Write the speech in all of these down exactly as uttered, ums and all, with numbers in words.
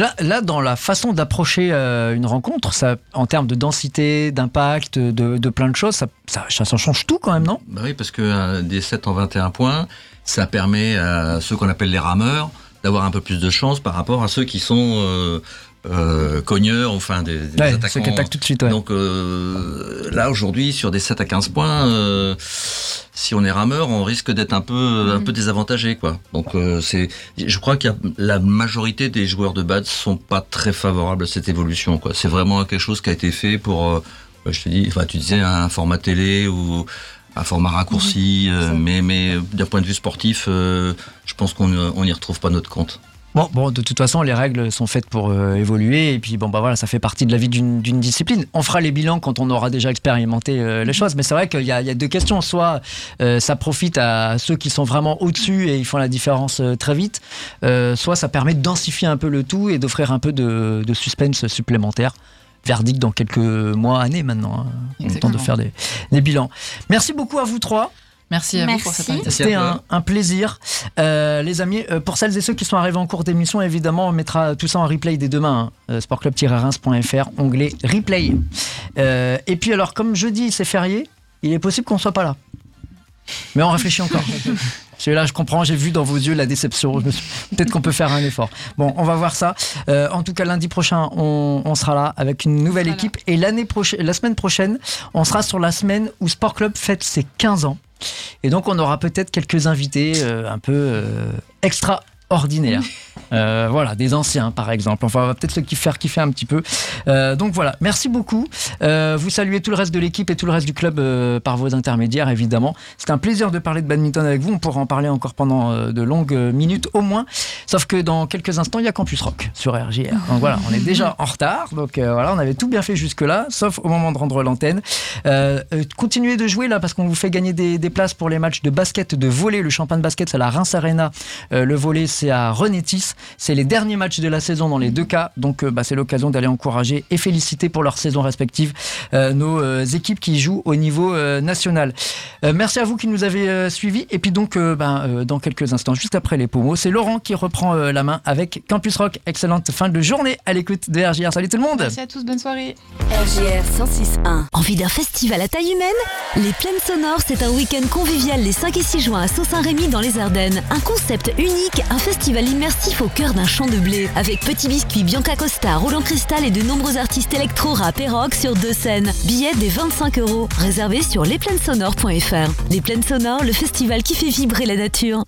Là, là, dans la façon d'approcher euh, une rencontre, ça, en termes de densité, d'impact, de, de plein de choses, ça, ça, ça change tout quand même, non ? Bah oui, parce que euh, des sept en vingt et un points, ça permet à ceux qu'on appelle les rameurs d'avoir un peu plus de chance par rapport à ceux qui sont euh, euh, cogneurs, enfin des, des ouais, attaquants. Ceux qui attaquent tout de suite, ouais. Donc euh, là, aujourd'hui, sur des sept à quinze points, euh, si on est rameur, on risque d'être un peu, mmh. un peu désavantagé, quoi. Donc euh, c'est, je crois que la majorité des joueurs de bad sont pas très favorables à cette évolution, quoi. C'est vraiment quelque chose qui a été fait pour, euh, je te dis, enfin, tu disais un format télé ou un format raccourci, mmh. euh, mais, mais d'un point de vue sportif, euh, je pense qu'on n'y retrouve pas notre compte. Bon, bon, de toute façon, les règles sont faites pour euh, évoluer, et puis bon, bah voilà, ça fait partie de la vie d'une, d'une discipline. On fera les bilans quand on aura déjà expérimenté euh, les choses, mais c'est vrai qu'il y a, il y a deux questions. Soit euh, ça profite à ceux qui sont vraiment au-dessus et ils font la différence euh, très vite, euh, soit ça permet de densifier un peu le tout et d'offrir un peu de, de suspense supplémentaire. Verdict dans quelques mois, années maintenant. Hein. On a le temps de faire des, des bilans. Merci beaucoup à vous trois. Merci à Merci. vous pour cette invitation. C'était un, un plaisir. Euh, les amis, euh, pour celles et ceux qui sont arrivés en cours d'émission, évidemment, on mettra tout ça en replay dès demain. Hein. sport club tiret reims point f r, onglet replay. Euh, et puis alors, comme jeudi, c'est férié, il est possible qu'on ne soit pas là. Mais on réfléchit encore. Parce que là, je comprends, j'ai vu dans vos yeux la déception. Je me suis... Peut-être qu'on peut faire un effort. Bon, on va voir ça. Euh, en tout cas, lundi prochain, on, on sera là avec une nouvelle voilà. équipe. Et l'année prochaine, la semaine prochaine, on sera sur la semaine où Sport Club fête ses quinze ans. Et donc, on aura peut-être quelques invités euh, un peu euh, extraordinaires. Euh, voilà, des anciens par exemple. Enfin, on va peut-être se faire kiffer un petit peu. Euh, donc voilà, merci beaucoup. Euh, vous saluez tout le reste de l'équipe et tout le reste du club euh, par vos intermédiaires, évidemment. C'est un plaisir de parler de badminton avec vous. On pourra en parler encore pendant euh, de longues minutes au moins. Sauf que dans quelques instants, il y a Campus Rock sur R J R. Donc voilà, on est déjà en retard. Donc euh, voilà, on avait tout bien fait jusque-là, sauf au moment de rendre l'antenne. Euh, euh, continuez de jouer là parce qu'on vous fait gagner des, des places pour les matchs de basket, de volley. Le Champagne Basket, c'est à la Reims Arena. Euh, le volley, c'est à Renétis. C'est les derniers matchs de la saison dans les deux cas, donc euh, bah, c'est l'occasion d'aller encourager et féliciter pour leur saison respective euh, nos euh, équipes qui jouent au niveau euh, national. Euh, merci à vous qui nous avez euh, suivis, et puis donc euh, bah, euh, dans quelques instants, juste après les pomos, c'est Laurent qui reprend euh, la main avec Campus Rock. Excellente fin de journée à l'écoute de R J R. Salut tout le monde. Merci à tous, bonne soirée. R J R cent six un. Envie d'un festival à taille humaine ? Les Plaines Sonores, c'est un week-end convivial les cinq et six juin à Sault-Saint-Rémy dans les Ardennes. Un concept unique, un festival immersif au cœur d'un champ de blé, avec Petit Biscuit, Bianca Costa, Roland Cristal et de nombreux artistes électro, rap et rock sur deux scènes. Billets des vingt-cinq euros. Réservés sur les plaines sonores point f r. Les Plaines Sonores, le festival qui fait vibrer la nature.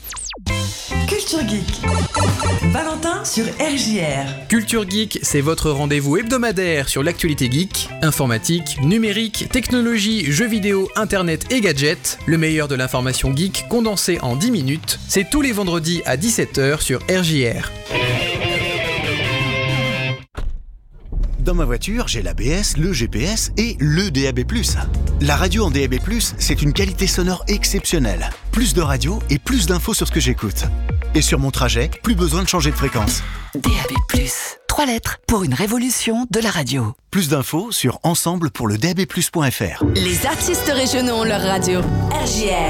Culture Geek. Valentin sur R J R. Culture Geek, c'est votre rendez-vous hebdomadaire sur l'actualité geek, informatique, numérique, technologie, jeux vidéo, internet et gadgets. Le meilleur de l'information geek condensé en dix minutes. C'est tous les vendredis à dix-sept heures sur R J R. Dans ma voiture, j'ai l'A B S, le G P S et le D A B plus. La radio en D A B plus, c'est une qualité sonore exceptionnelle. Plus de radio et plus d'infos sur ce que j'écoute. Et sur mon trajet, plus besoin de changer de fréquence. D A B plus. Trois lettres pour une révolution de la radio. Plus d'infos sur ensemble pour le D A B plus point f r. Les artistes régionaux ont leur radio. R J R.